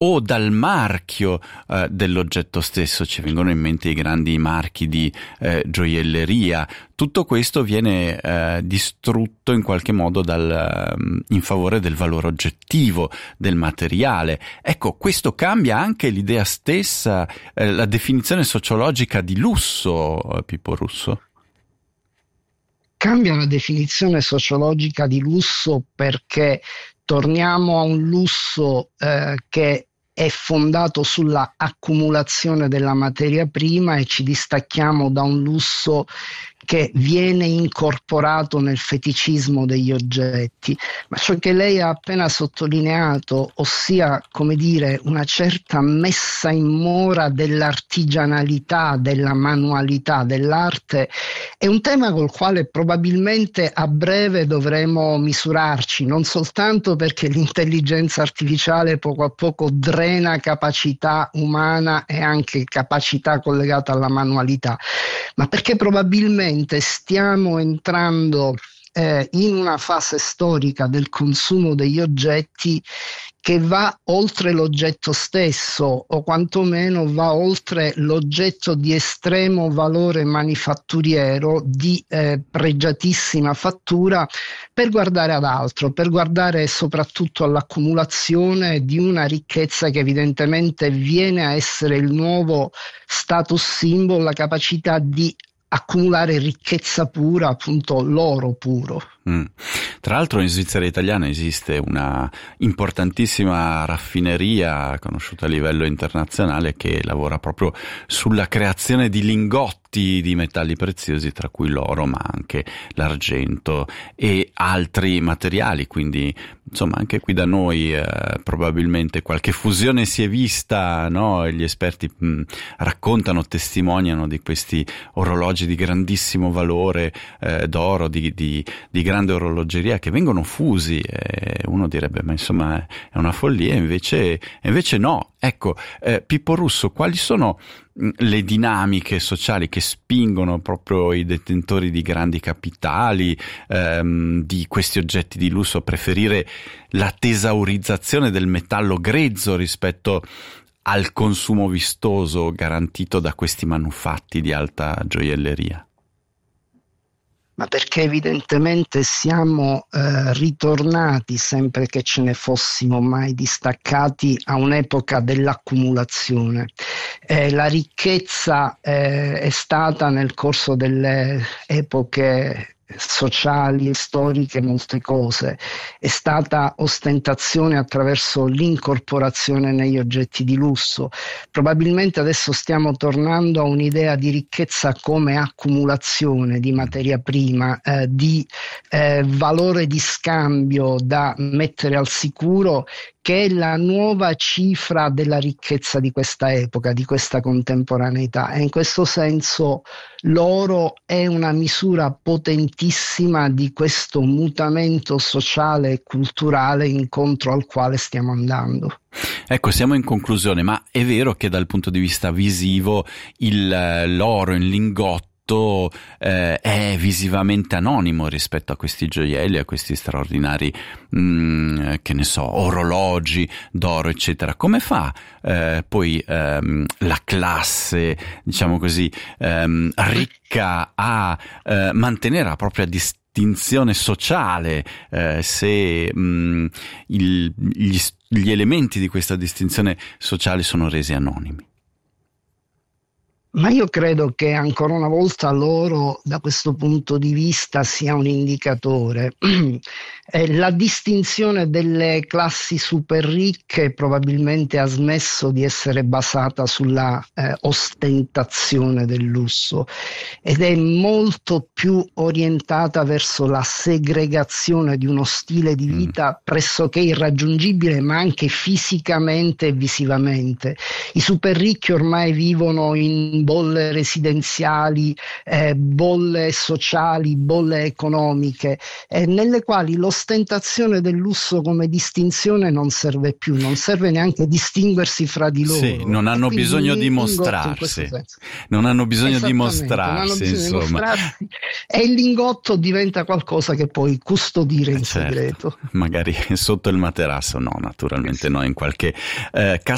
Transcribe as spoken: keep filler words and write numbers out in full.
o dal marchio eh, dell'oggetto stesso. Ci vengono in mente i grandi marchi di eh, gioielleria. Tutto questo viene eh, distrutto in qualche modo dal, in favore del valore oggettivo del materiale. Ecco, questo cambia anche l'idea stessa, eh, la definizione sociologica di lusso, Pippo Russo. Cambia la definizione sociologica di lusso perché torniamo a un lusso eh, che è fondato sulla accumulazione della materia prima e ci distacchiamo da un lusso che viene incorporato nel feticismo degli oggetti. Ma ciò che lei ha appena sottolineato, ossia, come dire, una certa messa in mora dell'artigianalità, della manualità, dell'arte, è un tema col quale probabilmente a breve dovremo misurarci, non soltanto perché l'intelligenza artificiale poco a poco drena capacità umana e anche capacità collegata alla manualità, ma perché probabilmente stiamo entrando eh, in una fase storica del consumo degli oggetti che va oltre l'oggetto stesso, o quantomeno va oltre l'oggetto di estremo valore manifatturiero, di eh, pregiatissima fattura, per guardare ad altro, per guardare soprattutto all'accumulazione di una ricchezza che evidentemente viene a essere il nuovo status symbol, la capacità di accumulare ricchezza pura, appunto l'oro puro. Mm. Tra l'altro in Svizzera italiana esiste una importantissima raffineria conosciuta a livello internazionale che lavora proprio sulla creazione di lingotti di metalli preziosi, tra cui l'oro ma anche l'argento e altri materiali, quindi insomma anche qui da noi eh, probabilmente qualche fusione si è vista, no? E gli esperti mh, raccontano, testimoniano di questi orologi di grandissimo valore eh, d'oro, di, di, di grande orologeria che vengono fusi, e uno direbbe ma insomma è una follia, invece, invece no. Ecco, eh, Pippo Russo, quali sono le dinamiche sociali che spingono proprio i detentori di grandi capitali, ehm, di questi oggetti di lusso, a preferire la tesaurizzazione del metallo grezzo rispetto al consumo vistoso garantito da questi manufatti di alta gioielleria? Ma perché evidentemente siamo eh, ritornati, sempre che ce ne fossimo mai distaccati, a un'epoca dell'accumulazione. Eh, la ricchezza eh, è stata nel corso delle epoche sociali e storiche molte cose, è stata ostentazione attraverso l'incorporazione negli oggetti di lusso. Probabilmente adesso stiamo tornando a un'idea di ricchezza come accumulazione di materia prima, eh, di eh, valore di scambio da mettere al sicuro, che è la nuova cifra della ricchezza di questa epoca, di questa contemporaneità, e in questo senso l'oro è una misura potentissima di questo mutamento sociale e culturale incontro al quale stiamo andando. Ecco, siamo in conclusione, ma è vero che dal punto di vista visivo il, l'oro in lingotto Eh, è visivamente anonimo rispetto a questi gioielli, a questi straordinari mh, che ne so, orologi d'oro eccetera. Come fa eh, poi ehm, la classe, diciamo così, ehm, ricca a eh, mantenere la propria distinzione sociale eh, se mh, il, gli, gli elementi di questa distinzione sociale sono resi anonimi? Ma io credo che ancora una volta l'oro da questo punto di vista sia un indicatore. La distinzione delle classi super ricche probabilmente ha smesso di essere basata sulla eh, ostentazione del lusso ed è molto più orientata verso la segregazione di uno stile di vita pressoché irraggiungibile, ma anche fisicamente e visivamente. I super ricchi ormai vivono in bolle residenziali, eh, bolle sociali, bolle economiche, eh, nelle quali l'ostentazione del lusso come distinzione non serve più, non serve neanche distinguersi fra di loro. Sì, non hanno bisogno di mostrarsi, non hanno bisogno di mostrarsi, insomma. Di mostrarsi, e il lingotto diventa qualcosa che puoi custodire in certo, segreto. Magari sotto il materasso, no, naturalmente no, in qualche eh,